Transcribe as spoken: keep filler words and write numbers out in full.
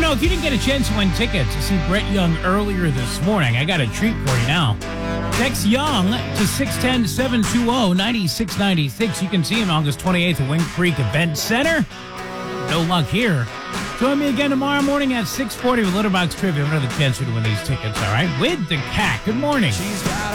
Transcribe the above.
know, if you didn't get a chance to win tickets to see Brett Young earlier this morning, I got a treat for you now. Text Young to six one zero, seven two zero, nine six nine six. You can see him August twenty-eighth at Wing Creek Event Center. No luck here. Join me again tomorrow morning at six forty with Litterbox Trivia. Another chance to win these tickets, all right? With the cat. Good morning. She's got